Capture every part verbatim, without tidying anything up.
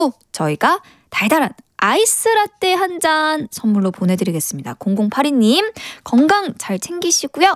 저희가 달달한 아이스 라떼 한 잔 선물로 보내드리겠습니다. 공공팔이 님 건강 잘 챙기시고요.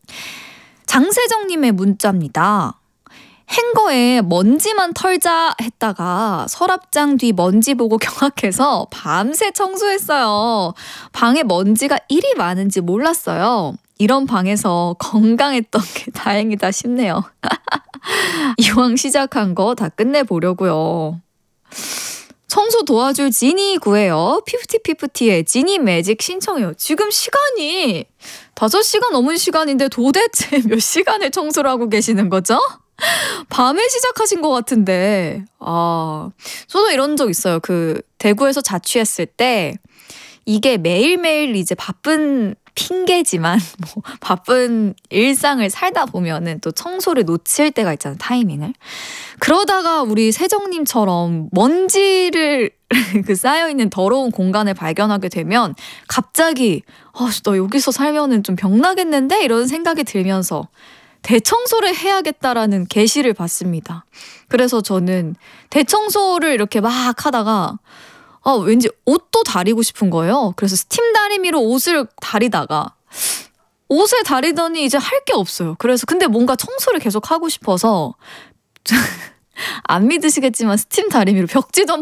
장세정님의 문자입니다. 행거에 먼지만 털자 했다가 서랍장 뒤 먼지 보고 경악해서 밤새 청소했어요. 방에 먼지가 이리 많은지 몰랐어요. 이런 방에서 건강했던 게 다행이다 싶네요. 이왕 시작한 거 다 끝내보려고요. 청소 도와줄 지니 구해요. 피프티피프티의 지니 매직 신청해요. 지금 시간이 다섯 시간 넘은 시간인데 도대체 몇 시간을 청소를 하고 계시는 거죠? 밤에 시작하신 것 같은데. 아, 저도 이런 적 있어요. 그 대구에서 자취했을 때 이게 매일매일 이제 바쁜 핑계지만 뭐 바쁜 일상을 살다 보면은 또 청소를 놓칠 때가 있잖아요. 타이밍을. 그러다가 우리 세정님처럼 먼지를 그 쌓여있는 더러운 공간을 발견하게 되면 갑자기 아, 나 여기서 살면은 좀 병나겠는데? 이런 생각이 들면서 대청소를 해야겠다라는 계시를 받습니다. 그래서 저는 대청소를 이렇게 막 하다가 아, 왠지 옷도 다리고 싶은 거예요. 그래서 스팀 다리미로 옷을 다리다가 옷을 다리더니 이제 할 게 없어요. 그래서 근데 뭔가 청소를 계속 하고 싶어서 안 믿으시겠지만 스팀 다리미로 벽지도